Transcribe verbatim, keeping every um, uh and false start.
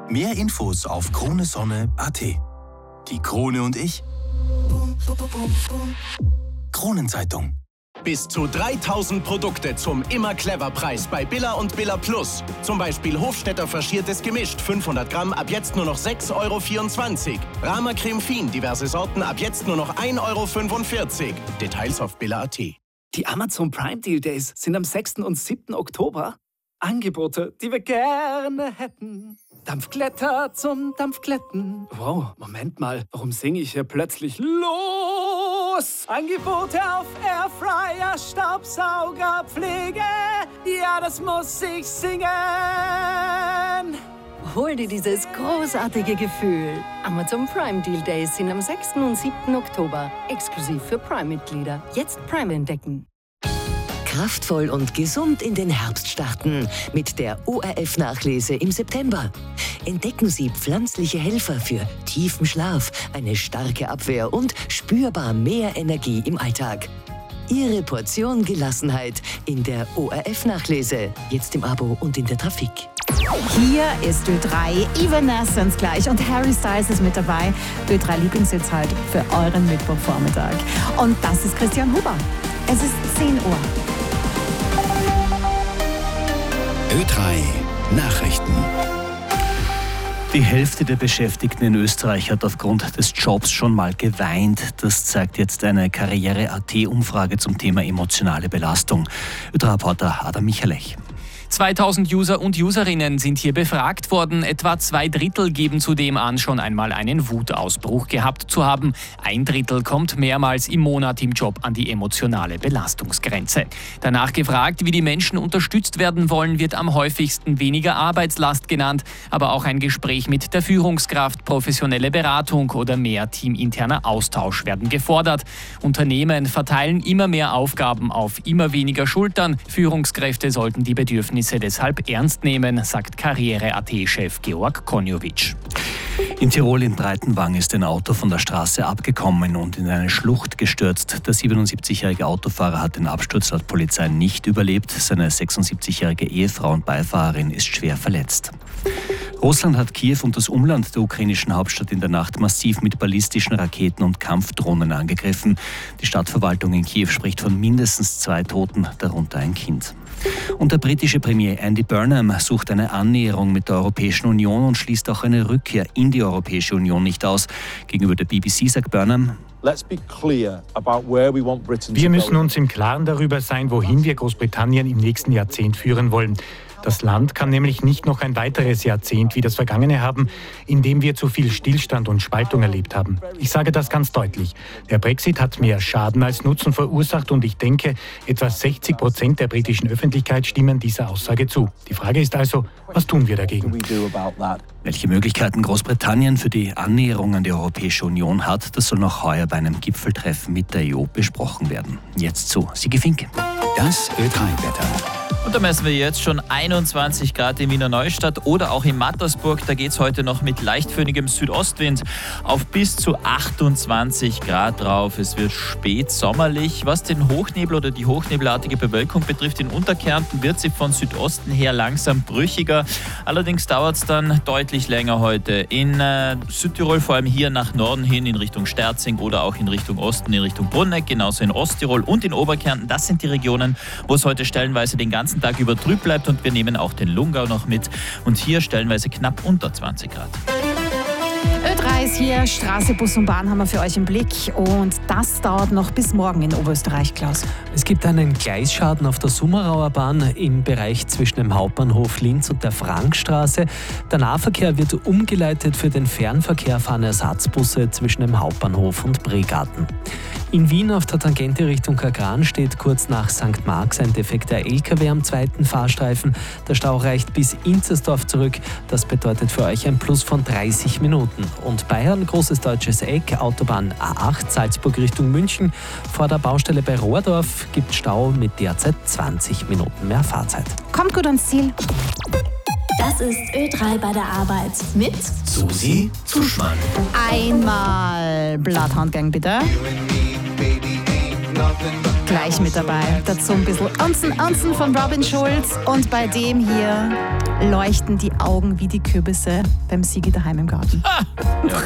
Mehr Infos auf kronesonne punkt at. Die Krone und ich. Kronenzeitung. Bis zu dreitausend Produkte zum Immer-Clever-Preis bei Billa und Billa Plus. Zum Beispiel Hofstetter faschiertes Gemischt, fünfhundert Gramm, ab jetzt nur noch sechs Euro vierundzwanzig. Rama Creme Fin, diverse Sorten, ab jetzt nur noch ein Euro fünfundvierzig. Details auf billa punkt at. Die Amazon Prime Deal Days sind am sechsten und siebten Oktober. Angebote, die wir gerne hätten. Dampfglätter zum Dampfglätten. Wow, Moment mal, warum singe ich hier plötzlich los? Angebote auf Airfryer, Staubsauger, Pflege. Ja, das muss ich singen. Hol dir dieses großartige Gefühl. Amazon Prime Deal Days sind am sechsten und siebten Oktober. Exklusiv für Prime-Mitglieder. Jetzt Prime entdecken. Kraftvoll und gesund in den Herbst starten mit der O R F-Nachlese im September. Entdecken Sie pflanzliche Helfer für tiefen Schlaf, eine starke Abwehr und spürbar mehr Energie im Alltag. Ihre Portion Gelassenheit in der O R F-Nachlese. Jetzt im Abo und in der Trafik. Hier ist Ö drei, Evanescence gleich und Harry Styles ist mit dabei. Ö drei Lieblingshits halt für euren Mittwochvormittag. Und das ist Christian Huber. Es ist zehn Uhr. Ö drei Nachrichten. Die Hälfte der Beschäftigten in Österreich hat aufgrund des Jobs schon mal geweint. Das zeigt jetzt eine Karriere Punkt at Umfrage zum Thema emotionale Belastung. Ö drei Reporter Adam Michalech. zweitausend User und Userinnen sind hier befragt worden. Etwa zwei Drittel geben zudem an, schon einmal einen Wutausbruch gehabt zu haben. Ein Drittel kommt mehrmals im Monat im Job an die emotionale Belastungsgrenze. Danach gefragt, wie die Menschen unterstützt werden wollen, wird am häufigsten weniger Arbeitslast genannt, aber auch ein Gespräch mit der Führungskraft, professionelle Beratung oder mehr teaminterner Austausch werden gefordert. Unternehmen verteilen immer mehr Aufgaben auf immer weniger Schultern. Führungskräfte sollten die Bedürfnisse deshalb ernst nehmen, sagt Karriere Punkt at-Chef Georg Konjovic. In Tirol in Breitenwang ist ein Auto von der Straße abgekommen und in eine Schlucht gestürzt. Der siebenundsiebzigjährige Autofahrer hat den Absturz laut Polizei nicht überlebt. Seine sechsundsiebzigjährige Ehefrau und Beifahrerin ist schwer verletzt. Russland hat Kiew und das Umland der ukrainischen Hauptstadt in der Nacht massiv mit ballistischen Raketen und Kampfdrohnen angegriffen. Die Stadtverwaltung in Kiew spricht von mindestens zwei Toten, darunter ein Kind. Und der britische Premier Andy Burnham sucht eine Annäherung mit der Europäischen Union und schließt auch eine Rückkehr in die Europäische Union nicht aus. Gegenüber der B B C sagt Burnham: Wir müssen uns im Klaren darüber sein, wohin wir Großbritannien im nächsten Jahrzehnt führen wollen. Das Land kann nämlich nicht noch ein weiteres Jahrzehnt wie das vergangene haben, in dem wir zu viel Stillstand und Spaltung erlebt haben. Ich sage das ganz deutlich. Der Brexit hat mehr Schaden als Nutzen verursacht und ich denke, etwa sechzig Prozent der britischen Öffentlichkeit stimmen dieser Aussage zu. Die Frage ist also, was tun wir dagegen? Welche Möglichkeiten Großbritannien für die Annäherung an die Europäische Union hat, das soll noch heuer bei einem Gipfeltreffen mit der E U besprochen werden. Jetzt zu Sigi Finke. Das Ö drei Wetter. Und da messen wir jetzt schon einundzwanzig Grad in Wiener Neustadt oder auch in Mattersburg. Da geht es heute noch mit leichtföhnigem Südostwind auf bis zu achtundzwanzig Grad drauf. Es wird spät sommerlich. Was den Hochnebel oder die hochnebelartige Bewölkung betrifft, in Unterkärnten wird sie von Südosten her langsam brüchiger. Allerdings dauert es dann deutlich länger heute. In äh, Südtirol, vor allem hier nach Norden hin, in Richtung Sterzing oder auch in Richtung Osten, in Richtung Brunneck, genauso in Osttirol und in Oberkärnten. Das sind die Regionen, wo es heute stellenweise den ganzen Tag über trüb bleibt und wir nehmen auch den Lungau noch mit und hier stellenweise knapp unter zwanzig Grad. Ö drei ist hier, Straße, Bus und Bahn haben wir für euch im Blick und das dauert noch bis morgen in Oberösterreich, Klaus. Es gibt einen Gleisschaden auf der Summerauer Bahn im Bereich zwischen dem Hauptbahnhof Linz und der Frankstraße. Der Nahverkehr wird umgeleitet, für den Fernverkehr fahren Ersatzbusse zwischen dem Hauptbahnhof und Bregarten. In Wien auf der Tangente Richtung Kagran steht kurz nach Sankt Marx ein defekter L K W am zweiten Fahrstreifen. Der Stau reicht bis Inzersdorf zurück. Das bedeutet für euch ein Plus von dreißig Minuten. Und Bayern, großes deutsches Eck, Autobahn A acht, Salzburg Richtung München. Vor der Baustelle bei Rohrdorf gibt Stau mit derzeit zwanzig Minuten mehr Fahrzeit. Kommt gut ans Ziel. Das ist Ö drei bei der Arbeit mit Susi Zuschmann. Einmal Bloodhound Gang bitte. Baby ain't nothing but gleich mit dabei. Dazu ein bisschen Onsen Onsen von Robin Schulz. Und bei dem hier leuchten die Augen wie die Kürbisse beim Sigi daheim im Garten.